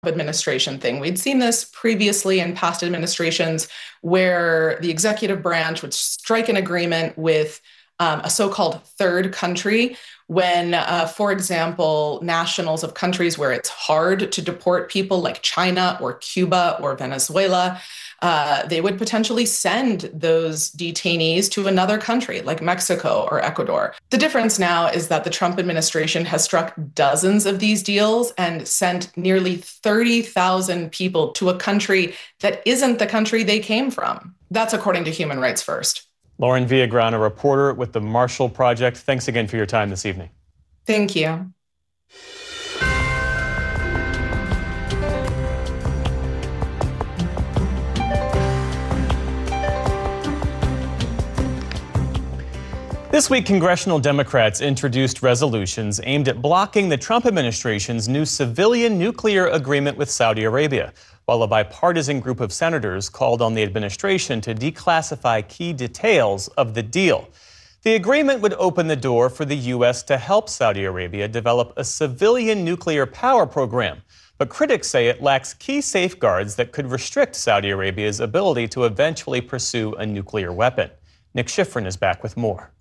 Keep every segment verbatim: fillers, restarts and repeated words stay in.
administration thing. We'd seen this previously in past administrations where the executive branch would strike an agreement with um, a so-called third country when, uh, for example, nationals of countries where it's hard to deport people like China or Cuba or Venezuela, uh, they would potentially send those detainees to another country like Mexico or Ecuador. The difference now is that the Trump administration has struck dozens of these deals and sent nearly thirty thousand people to a country that isn't the country they came from. That's according to Human Rights First. Lauren Villagrán, a reporter with the Marshall Project. Thanks again for your time this evening. Thank you. This week, congressional Democrats introduced resolutions aimed at blocking the Trump administration's new civilian nuclear agreement with Saudi Arabia, while a bipartisan group of senators called on the administration to declassify key details of the deal. The agreement would open the door for the U S to help Saudi Arabia develop a civilian nuclear power program, but critics say it lacks key safeguards that could restrict Saudi Arabia's ability to eventually pursue a nuclear weapon. Nick Schifrin is back with more.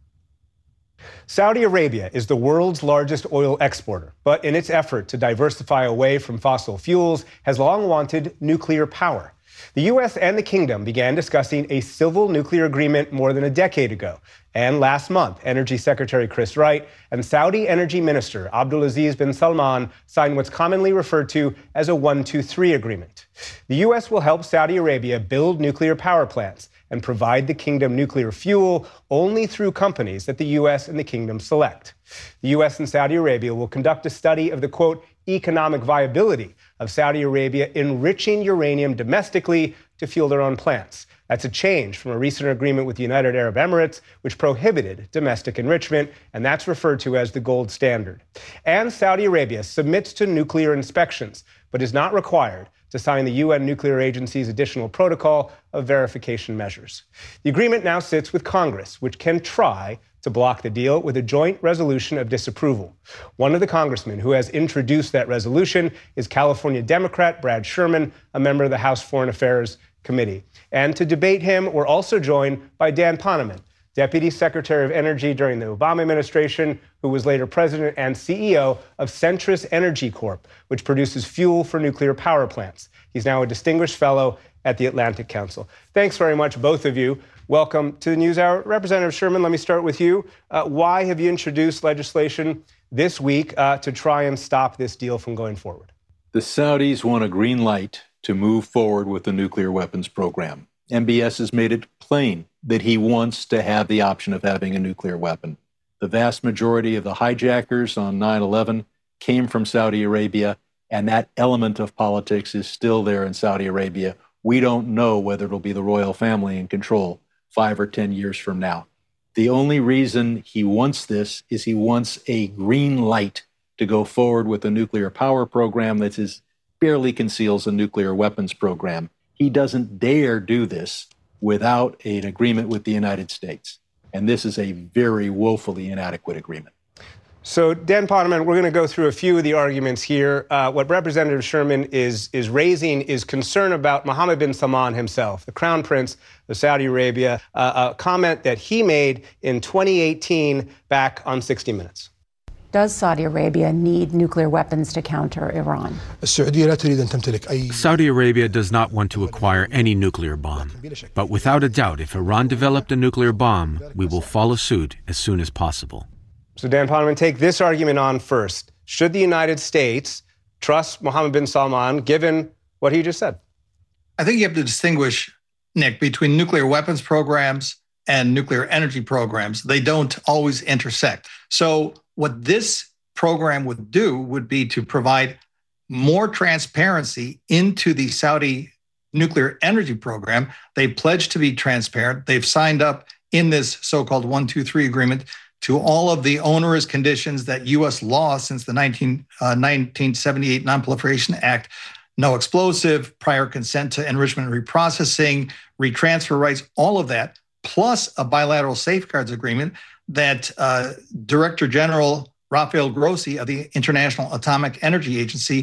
Saudi Arabia is the world's largest oil exporter, but in its effort to diversify away from fossil fuels, has long wanted nuclear power. The U S and the kingdom began discussing a civil nuclear agreement more than a decade ago. And last month, Energy Secretary Chris Wright and Saudi Energy Minister Abdulaziz bin Salman signed what's commonly referred to as a one two three agreement. The U S will help Saudi Arabia build nuclear power plants and provide the kingdom nuclear fuel only through companies that the U S and the kingdom select. The U S and Saudi Arabia will conduct a study of the, quote, economic viability of Saudi Arabia enriching uranium domestically to fuel their own plants. That's a change from a recent agreement with the United Arab Emirates, which prohibited domestic enrichment, and that's referred to as the gold standard. And Saudi Arabia submits to nuclear inspections, but is not required to sign the U N Nuclear Agency's additional protocol of verification measures. The agreement now sits with Congress, which can try to block the deal with a joint resolution of disapproval. One of the congressmen who has introduced that resolution is California Democrat Brad Sherman, a member of the House Foreign Affairs Committee. And to debate him, we're also joined by Dan Poneman, Deputy Secretary of Energy during the Obama administration, who was later president and C E O of Centrus Energy Corp, which produces fuel for nuclear power plants. He's now a distinguished fellow at the Atlantic Council. Thanks very much, both of you. Welcome to the NewsHour. Representative Sherman, let me start with you. Uh, why have you introduced legislation this week uh, to try and stop this deal from going forward? The Saudis want a green light to move forward with the nuclear weapons program. M B S has made it plain that he wants to have the option of having a nuclear weapon. The vast majority of the hijackers on nine eleven came from Saudi Arabia, and that element of politics is still there in Saudi Arabia. We don't know whether it'll be the royal family in control five or ten years from now. The only reason he wants this is he wants a green light to go forward with a nuclear power program that is barely conceals a nuclear weapons program. He doesn't dare do this without an agreement with the United States. And this is a very woefully inadequate agreement. So, Dan Poneman, we're going to go through a few of the arguments here. Uh, what Representative Sherman is, is raising is concern about Mohammed bin Salman himself, the Crown Prince of Saudi Arabia, uh, a comment that he made in twenty eighteen back on sixty minutes. Does Saudi Arabia need nuclear weapons to counter Iran? Saudi Arabia does not want to acquire any nuclear bomb. But without a doubt, if Iran developed a nuclear bomb, we will follow suit as soon as possible. So, Dan Poneman, take this argument on first. Should the United States trust Mohammed bin Salman, given what he just said? I think you have to distinguish, Nick, between nuclear weapons programs and nuclear energy programs. They don't always intersect. So what this program would do would be to provide more transparency into the Saudi nuclear energy program. They pledged to be transparent. They've signed up in this so-called one two three agreement to all of the onerous conditions that U S law since the nineteen, uh, nineteen seventy-eight Non-Proliferation Act, no explosive, prior consent to enrichment and reprocessing, retransfer rights, all of that, plus a bilateral safeguards agreement that uh, Director General Rafael Grossi of the International Atomic Energy Agency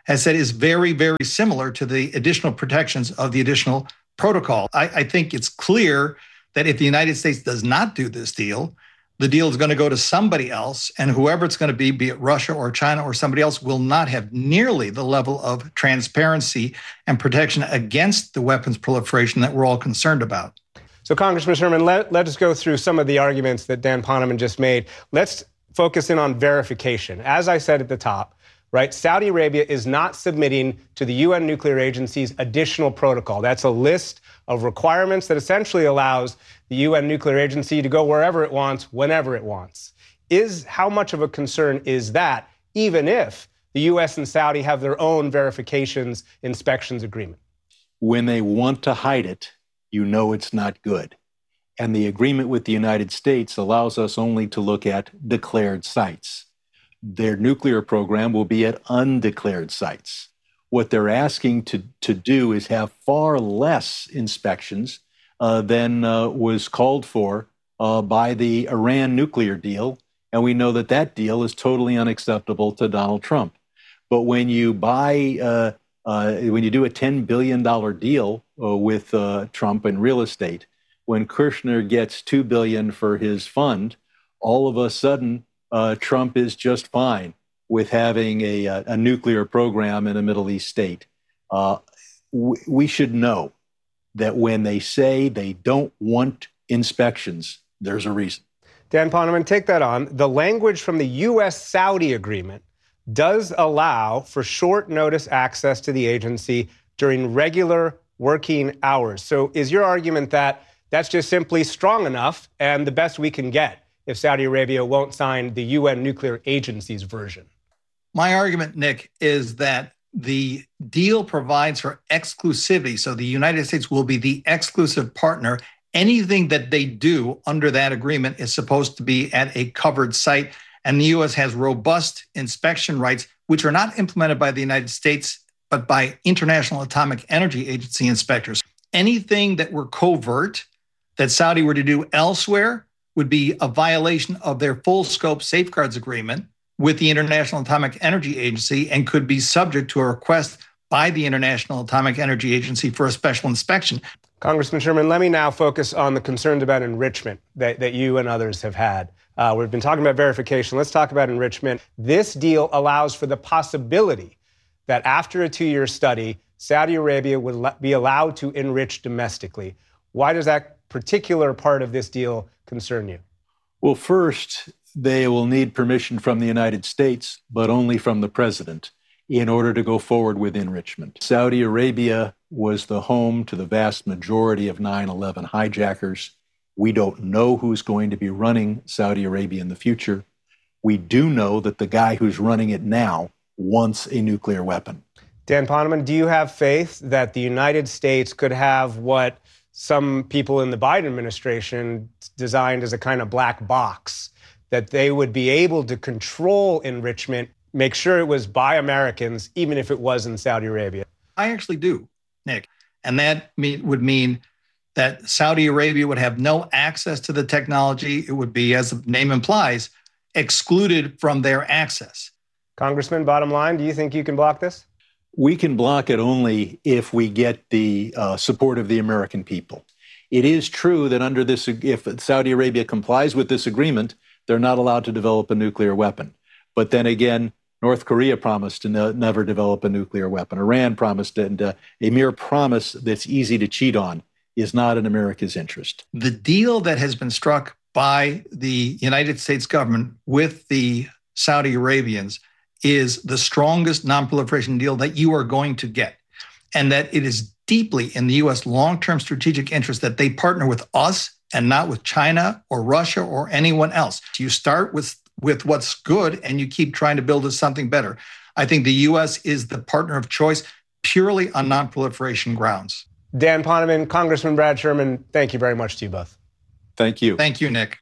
has said is very, very similar to the additional protections of the additional protocol. I, I think it's clear that if the United States does not do this deal, the deal is going to go to somebody else, and whoever it's going to be, be it Russia or China or somebody else, will not have nearly the level of transparency and protection against the weapons proliferation that we're all concerned about. So, Congressman Sherman, let, let us go through some of the arguments that Dan Poneman just made. Let's focus in on verification. As I said at the top, right, Saudi Arabia is not submitting to the U N Nuclear Agency's additional protocol. That's a list of requirements that essentially allows the U N Nuclear Agency to go wherever it wants, whenever it wants. Is how much of a concern is that, even if the U S and Saudi have their own verifications inspections agreement? When they want to hide it, you know it's not good. And the agreement with the United States allows us only to look at declared sites. Their nuclear program will be at undeclared sites. What they're asking to, to do is have far less inspections uh, than uh, was called for uh, by the Iran nuclear deal. And we know that that deal is totally unacceptable to Donald Trump. But when you buy, uh, uh, when you do a ten billion dollars deal uh, with uh, Trump in real estate, when Kushner gets two billion dollars for his fund, all of a sudden, uh, Trump is just fine with having a, a, a nuclear program in a Middle East state. Uh, w- we should know that when they say they don't want inspections, there's a reason. Dan Poneman, take that on. The language from the U S Saudi agreement does allow for short notice access to the agency during regular working hours. So is your argument that that's just simply strong enough and the best we can get if Saudi Arabia won't sign the U N Nuclear Agency's version? My argument, Nick, is that the deal provides for exclusivity. So the United States will be the exclusive partner. Anything that they do under that agreement is supposed to be at a covered site. And the U S has robust inspection rights, which are not implemented by the United States, but by International Atomic Energy Agency inspectors. Anything that were covert that Saudi were to do elsewhere would be a violation of their full scope safeguards agreement with the International Atomic Energy Agency and could be subject to a request by the International Atomic Energy Agency for a special inspection. Congressman Sherman, let me now focus on the concerns about enrichment that, that you and others have had. Uh, we've been talking about verification. Let's talk about enrichment. This deal allows for the possibility that after a two-year study, Saudi Arabia would le- be allowed to enrich domestically. Why does that particular part of this deal concern you? Well, first, they will need permission from the United States, but only from the president, in order to go forward with enrichment. Saudi Arabia was the home to the vast majority of nine eleven hijackers. We don't know who's going to be running Saudi Arabia in the future. We do know that the guy who's running it now wants a nuclear weapon. Dan Poneman, do you have faith that the United States could have what some people in the Biden administration designed as a kind of black box, that they would be able to control enrichment, make sure it was by Americans, even if it was in Saudi Arabia? I actually do, Nick. And that mean, would mean that Saudi Arabia would have no access to the technology. It would be, as the name implies, excluded from their access. Congressman, bottom line, do you think you can block this? We can block it only if we get the uh, support of the American people. It is true that under this, if Saudi Arabia complies with this agreement, they're not allowed to develop a nuclear weapon. But then again, North Korea promised to ne- never develop a nuclear weapon. Iran promised, and uh, a mere promise that's easy to cheat on is not in America's interest. The deal that has been struck by the United States government with the Saudi Arabians is the strongest non-proliferation deal that you are going to get, and that it is deeply in the U S long-term strategic interest that they partner with us and not with China or Russia or anyone else. You start with, with what's good and you keep trying to build something better. I think the U S is the partner of choice purely on non-proliferation grounds. Dan Poneman, Congressman Brad Sherman, thank you very much to you both. Thank you. Thank you, Nick.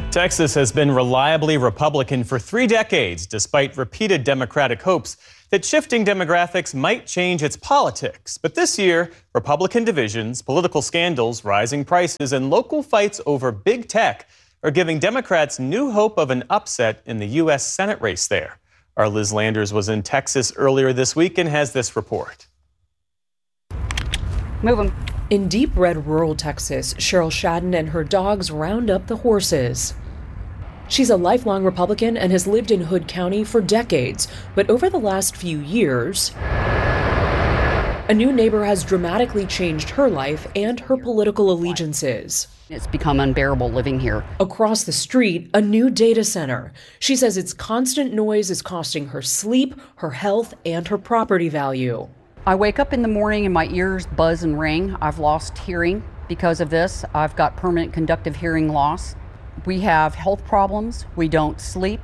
Texas has been reliably Republican for three decades, despite repeated Democratic hopes that shifting demographics might change its politics. But this year, Republican divisions, political scandals, rising prices, and local fights over big tech are giving Democrats new hope of an upset in the U S Senate race there. Our Liz Landers was in Texas earlier this week and has this report. Move them. In deep red rural Texas, Cheryl Shadden and her dogs round up the horses. She's a lifelong Republican and has lived in Hood County for decades, but over the last few years, a new neighbor has dramatically changed her life and her political allegiances. It's become unbearable living here. Across the street, a new data center. She says its constant noise is costing her sleep, her health, and her property value. I wake up in the morning and my ears buzz and ring. I've lost hearing because of this. I've got permanent conductive hearing loss. We have health problems. We don't sleep.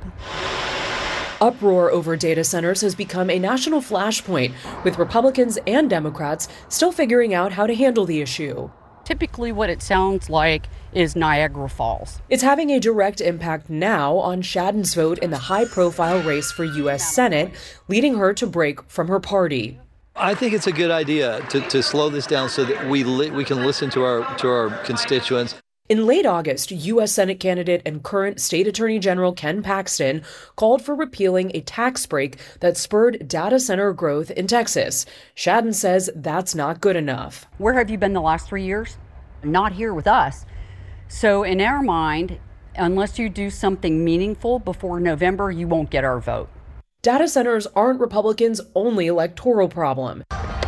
Uproar over data centers has become a national flashpoint, with Republicans and Democrats still figuring out how to handle the issue. Typically what it sounds like is Niagara Falls. It's having a direct impact now on Shadden's vote in the high-profile race for U S Senate, leading her to break from her party. I think it's a good idea to, to slow this down so that we li- we can listen to our to our constituents. In late August, U S Senate candidate and current State Attorney General Ken Paxton called for repealing a tax break that spurred data center growth in Texas. Shadden says that's not good enough. Where have you been the last three years? Not here with us. So in our mind, unless you do something meaningful before November, you won't get our vote. Data centers aren't Republicans' only electoral problem.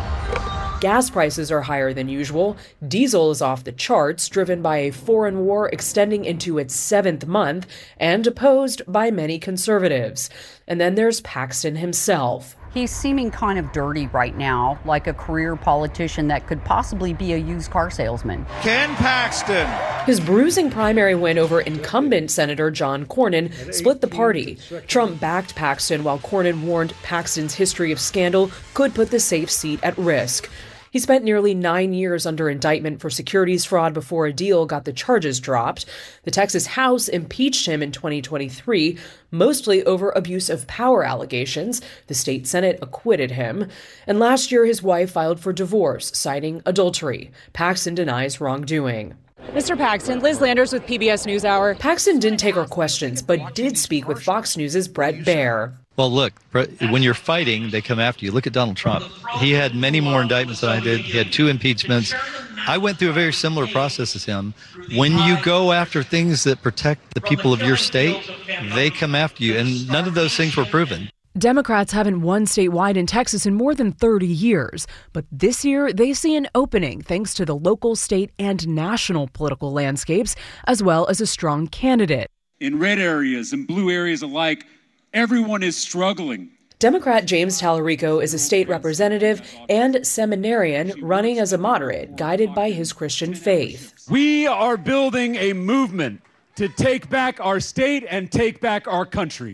Gas prices are higher than usual. Diesel is off the charts, driven by a foreign war extending into its seventh month and opposed by many conservatives. And then there's Paxton himself. He's seeming kind of dirty right now, like a career politician that could possibly be a used car salesman. Ken Paxton. His bruising primary win over incumbent Senator John Cornyn split the party. Trump backed Paxton while Cornyn warned Paxton's history of scandal could put the safe seat at risk. He spent nearly nine years under indictment for securities fraud before a deal got the charges dropped. The Texas House impeached him in twenty twenty-three, mostly over abuse of power allegations. The state Senate acquitted him. And last year, his wife filed for divorce, citing adultery. Paxton denies wrongdoing. Mister Paxton, Liz Landers with P B S NewsHour. Paxton didn't take our questions, but did speak with Fox News' Brett Baier. Well, look, when you're fighting, they come after you. Look at Donald Trump. He had many more indictments than I did. He had two impeachments. I went through a very similar process as him. When you go after things that protect the people of your state, they come after you, and none of those things were proven. Democrats haven't won statewide in Texas in more than thirty years, but this year they see an opening thanks to the local, state, and national political landscapes, as well as a strong candidate. In red areas and blue areas alike, everyone is struggling. Democrat James Tallarico is a state representative and seminarian running as a moderate, guided by his Christian faith. We are building a movement to take back our state and take back our country.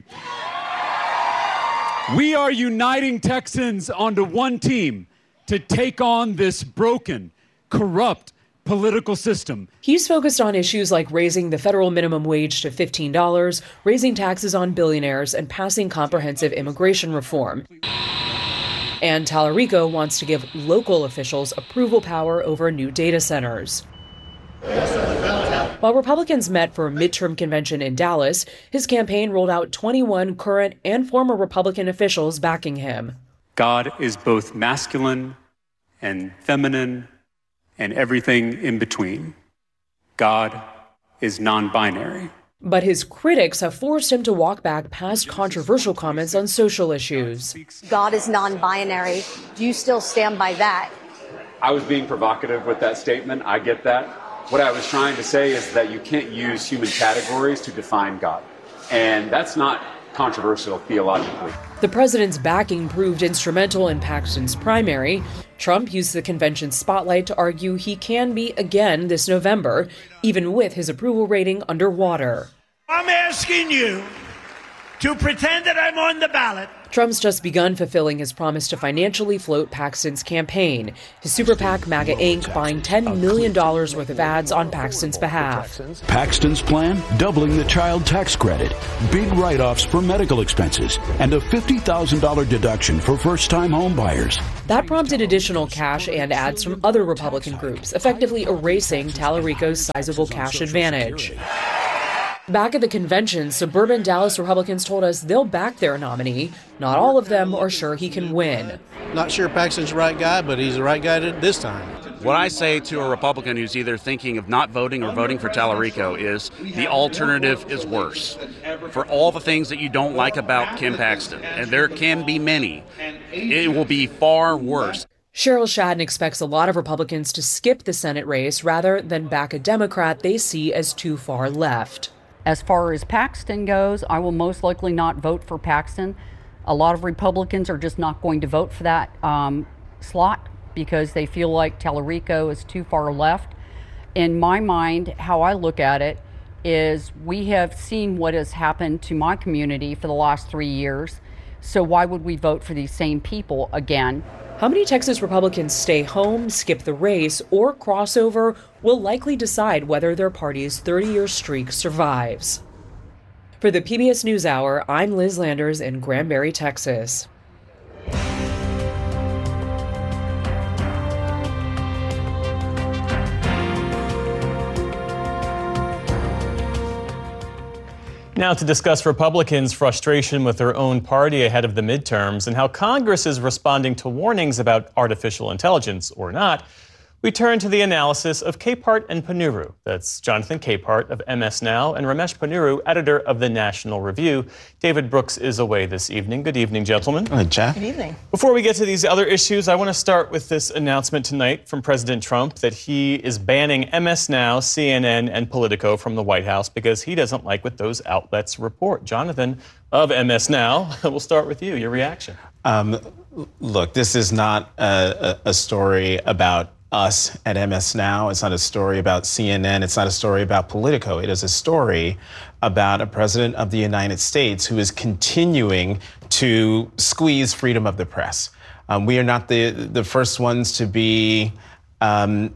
We are uniting Texans onto one team to take on this broken, corrupt political system. He's focused on issues like raising the federal minimum wage to fifteen dollars, raising taxes on billionaires, and passing comprehensive immigration reform. And Tallarico wants to give local officials approval power over new data centers. While Republicans met for a midterm convention in Dallas, his campaign rolled out twenty-one current and former Republican officials backing him. God is both masculine and feminine and everything in between. God is non-binary. But his critics have forced him to walk back past controversial comments on social issues. God is non-binary. Do you still stand by that? I was being provocative with that statement. I get that. What I was trying to say is that you can't use human categories to define God. And that's not controversial theologically. The president's backing proved instrumental in Paxton's primary. Trump used the convention's spotlight to argue he can be again this November, even with his approval rating underwater. I'm asking you to pretend that I'm on the ballot. Trump's just begun fulfilling his promise to financially float Paxton's campaign. His super PAC, MAGA Incorporated, buying ten million dollars worth of ads on Paxton's behalf. Paxton's plan? Doubling the child tax credit, big write-offs for medical expenses, and a fifty thousand dollars deduction for first-time home buyers. That prompted additional cash and ads from other Republican groups, effectively erasing Tallarico's sizable cash advantage. Back at the convention, suburban Dallas Republicans told us they'll back their nominee. Not all of them are sure he can win. Not sure Paxton's the right guy, but he's the right guy this time. What I say to a Republican who's either thinking of not voting or voting for Tallarico is the alternative is worse. For all the things that you don't like about Ken Paxton, and there can be many, it will be far worse. Cheryl Shadden expects a lot of Republicans to skip the Senate race rather than back a Democrat they see as too far left. As far as Paxton goes, I will most likely not vote for Paxton. A lot of Republicans are just not going to vote for that um, slot because they feel like Tallarico is too far left. In my mind, how I look at it is we have seen what has happened to my community for the last three years. So why would we vote for these same people again? How many Texas Republicans stay home, skip the race, or cross over will likely decide whether their party's thirty-year streak survives. For the P B S NewsHour, I'm Liz Landers in Granbury, Texas. Now to discuss Republicans' frustration with their own party ahead of the midterms and how Congress is responding to warnings about artificial intelligence or not, we turn to the analysis of Capehart and Panuru. That's Jonathan Capehart of M S Now and Ramesh Panuru, editor of the National Review. David Brooks is away this evening. Good evening, gentlemen. Hi, Jeff. Good evening. Before we get to these other issues, I want to start with this announcement tonight from President Trump that he is banning M S Now, C N N, and Politico from the White House because he doesn't like what those outlets report. Jonathan of M S Now, we'll start with you. Your reaction. Um, look, this is not a, a, a story about us at M S Now. It's not a story about C N N. It's not a story about Politico. It is a story about a president of the United States who is continuing to squeeze freedom of the press. Um, we are not the, the first ones to be um,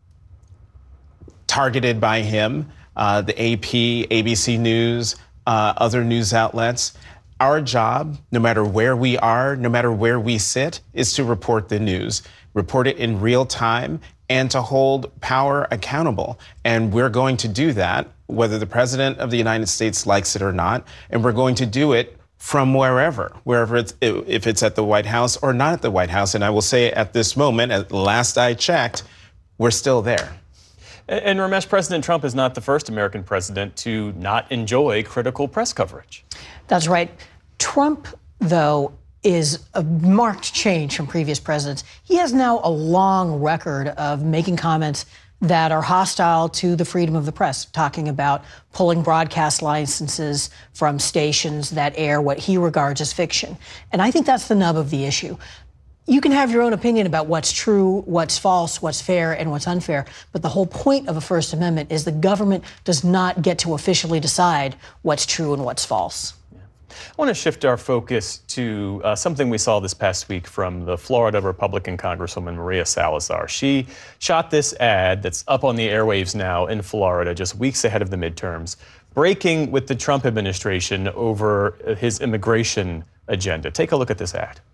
targeted by him. Uh, the A P, A B C News, uh, other news outlets. Our job, no matter where we are, no matter where we sit, is to report the news, report it in real time, and to hold power accountable. And we're going to do that, whether the president of the United States likes it or not, and we're going to do it from wherever, wherever it's, if it's at the White House or not at the White House. And I will say at this moment, at last I checked, we're still there. And Ramesh, President Trump is not the first American president to not enjoy critical press coverage. That's right. Trump, though, is a marked change from previous presidents. He has now a long record of making comments that are hostile to the freedom of the press, talking about pulling broadcast licenses from stations that air what he regards as fiction. And I think that's the nub of the issue. You can have your own opinion about what's true, what's false, what's fair, and what's unfair. But the whole point of a First Amendment is the government does not get to officially decide what's true and what's false. I want to shift our focus to uh, something we saw this past week from the Florida Republican Congresswoman Maria Salazar. She shot this ad that's up on the airwaves now in Florida, just weeks ahead of the midterms, breaking with the Trump administration over his immigration agenda. Take a look at this ad.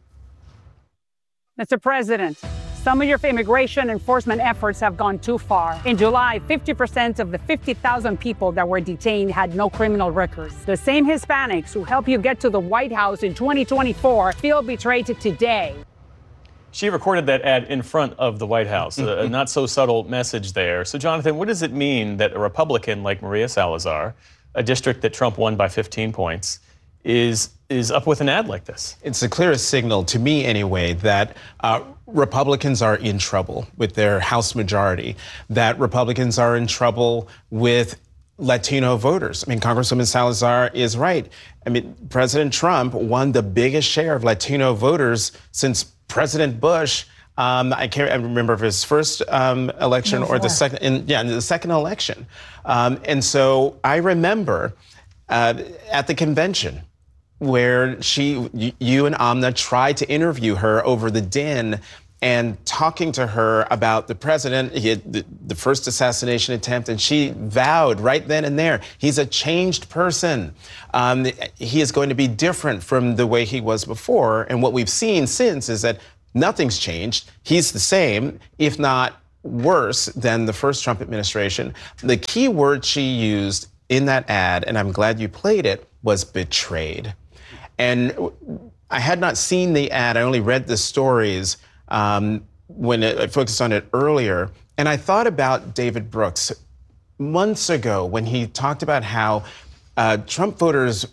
Mister President, some of your immigration enforcement efforts have gone too far. In July, fifty percent of the fifty thousand people that were detained had no criminal records. The same Hispanics who helped you get to the White House in twenty twenty-four feel betrayed today. She recorded that ad in front of the White House, a not so subtle message there. So, Jonathan, what does it mean that a Republican like Maria Salazar, a district that Trump won by fifteen points, is is up with an ad like this? It's the clearest signal, to me anyway, that uh, Republicans are in trouble with their House majority, that Republicans are in trouble with Latino voters. I mean, Congresswoman Salazar is right. I mean, President Trump won the biggest share of Latino voters since President Bush. Um, I can't I remember if his first um, election no, or the second, in, yeah, the second election. Um, and so I remember uh, at the convention, where she, you and Amna tried to interview her over the din and talking to her about the president, he had the, the first assassination attempt, and she vowed right then and there, he's a changed person. Um, he is going to be different from the way he was before. And what we've seen since is that nothing's changed. He's the same, if not worse than the first Trump administration. The key word she used in that ad, and I'm glad you played it, was betrayed. And I had not seen the ad, I only read the stories Um, when it, I focused on it earlier. And I thought about David Brooks months ago when he talked about how uh, Trump voters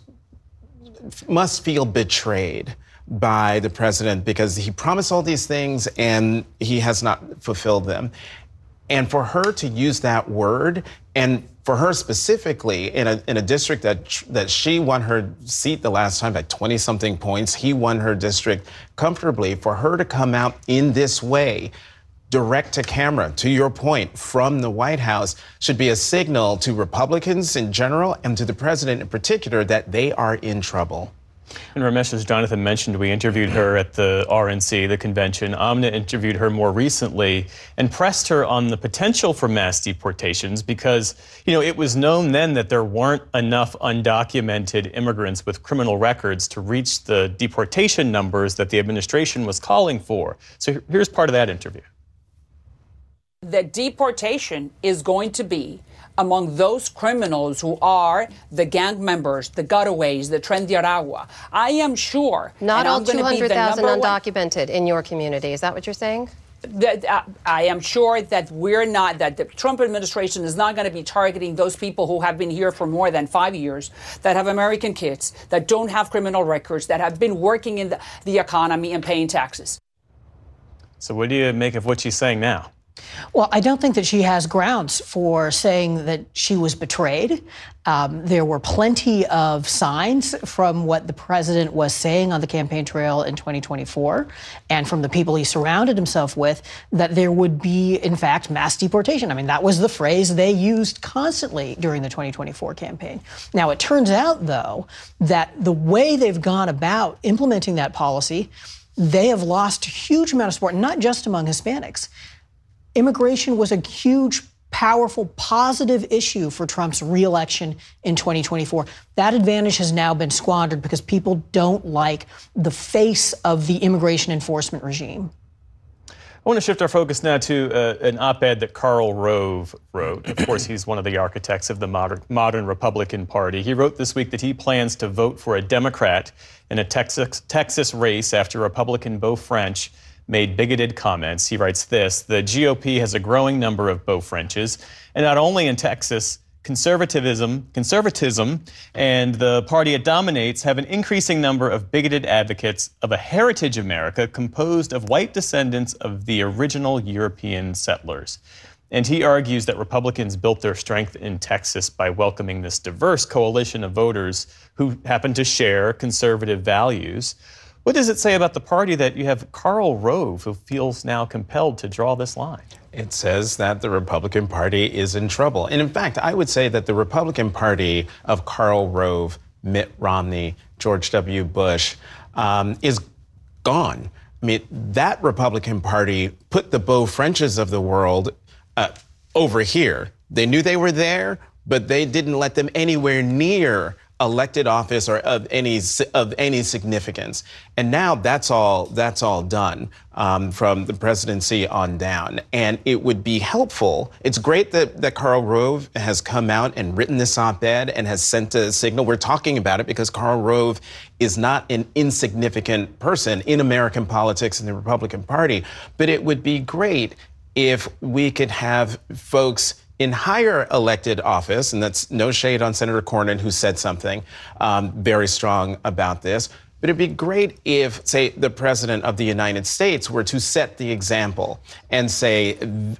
must feel betrayed by the president because he promised all these things and he has not fulfilled them. And for her to use that word, and for her specifically in a in a district that that she won her seat the last time by twenty something points, he won her district comfortably. For her to come out in this way, direct to camera, to your point, from the White House, should be a signal to Republicans in general and to the president in particular that they are in trouble. And Ramesh, as Jonathan mentioned, we interviewed her at the R N C, the convention. Amna interviewed her more recently and pressed her on the potential for mass deportations because, you know, it was known then that there weren't enough undocumented immigrants with criminal records to reach the deportation numbers that the administration was calling for. So here's part of that interview. The deportation is going to be among those criminals who are the gang members, the gutaways, the Tren de Aragua. I am sure. Not all two hundred thousand undocumented in your community. Is that what you're saying? That, uh, I am sure that we're not, that the Trump administration is not going to be targeting those people who have been here for more than five years, that have American kids, that don't have criminal records, that have been working in the, the economy and paying taxes. So what do you make of what she's saying now? Well, I don't think that she has grounds for saying that she was betrayed. Um, there were plenty of signs from what the president was saying on the campaign trail in twenty twenty-four and from the people he surrounded himself with that there would be, in fact, mass deportation. I mean, that was the phrase they used constantly during the twenty twenty-four campaign. Now, it turns out, though, that the way they've gone about implementing that policy, they have lost a huge amount of support, not just among Hispanics. Immigration was a huge, powerful, positive issue for Trump's reelection in twenty twenty-four. That advantage has now been squandered because people don't like the face of the immigration enforcement regime. I want to shift our focus now to uh, an op-ed that Karl Rove wrote. Of course, he's one of the architects of the modern, modern Republican Party. He wrote this week that he plans to vote for a Democrat in a Texas, Texas race after Republican Beau French made bigoted comments. He writes this: the G O P has a growing number of Beau Frenches, and not only in Texas, conservatism, conservatism and the party it dominates have an increasing number of bigoted advocates of a heritage America composed of white descendants of the original European settlers. And he argues that Republicans built their strength in Texas by welcoming this diverse coalition of voters who happen to share conservative values. What does it say about the party that you have Karl Rove, who feels now compelled to draw this line? It says that the Republican Party is in trouble. And in fact, I would say that the Republican Party of Karl Rove, Mitt Romney, George W. Bush um, is gone. I mean, that Republican Party put the Beau Frenches of the world uh, over here. They knew they were there, but they didn't let them anywhere near elected office or of any of any significance. And now that's all that's all done um, from the presidency on down. And it would be helpful. It's great that, that Karl Rove has come out and written this op-ed and has sent a signal. We're talking about it because Karl Rove is not an insignificant person in American politics and the Republican Party. But it would be great if we could have folks in higher elected office, and that's no shade on Senator Cornyn, who said something um, very strong about this, but it'd be great if, say, the President of the United States were to set the example and say,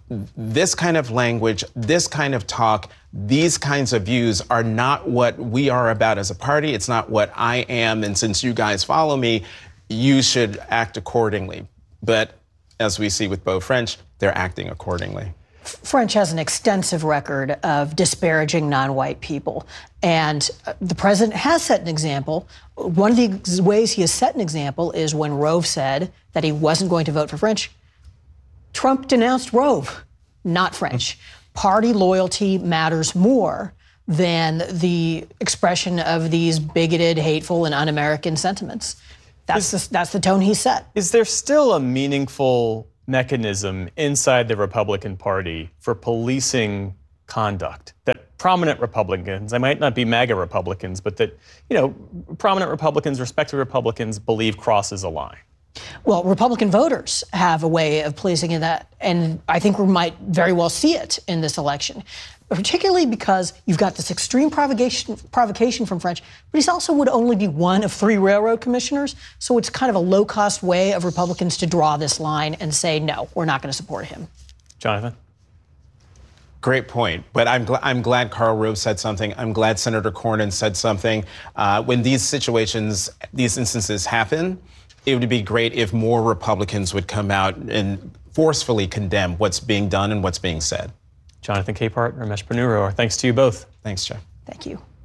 this kind of language, this kind of talk, these kinds of views are not what we are about as a party. It's not what I am, and since you guys follow me, you should act accordingly. But as we see with Beau French, they're acting accordingly. French has an extensive record of disparaging non-white people. And the president has set an example. One of the ways he has set an example is when Rove said that he wasn't going to vote for French. Trump denounced Rove, not French. Party loyalty matters more than the expression of these bigoted, hateful, and un-American sentiments. That's, is, the, that's the tone he set. Is there still a meaningful mechanism inside the Republican Party for policing conduct that prominent Republicans, I might not be MAGA Republicans, but that, you know, prominent Republicans, respected Republicans believe crosses a line? Well, Republican voters have a way of policing that, and I think we might very well see it in this election, particularly because you've got this extreme provocation, provocation from French, but he also would only be one of three railroad commissioners, so it's kind of a low-cost way of Republicans to draw this line and say, no, we're not going to support him. Jonathan? Great point, but I'm, gl- I'm glad Karl Rove said something. I'm glad Senator Cornyn said something. Uh, when these situations, these instances happen, it would be great if more Republicans would come out and forcefully condemn what's being done and what's being said. Jonathan Capehart, Ramesh Ponnuru, thanks to you both. Thanks, Jeff. Thank you.